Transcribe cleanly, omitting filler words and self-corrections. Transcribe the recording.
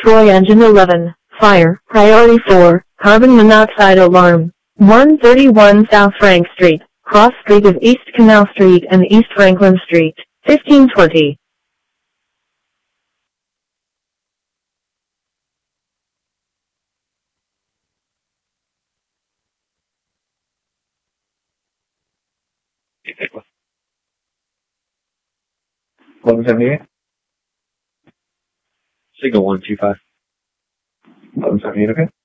Destroy Engine 11. Fire. Priority 4. Carbon monoxide alarm. 131 South Frank Street, cross street of East Canal Street and East Franklin Street. 1520. Signal 125. 1178, okay.